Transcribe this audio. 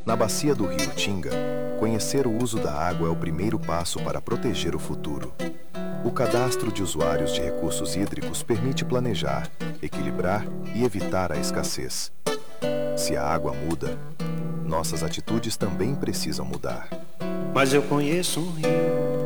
Na bacia do rio Tinga, conhecer o uso da água é o primeiro passo para proteger o futuro. O cadastro de usuários de recursos hídricos permite planejar, equilibrar e evitar a escassez. Se a água muda, nossas atitudes também precisam mudar. Mas eu conheço um rio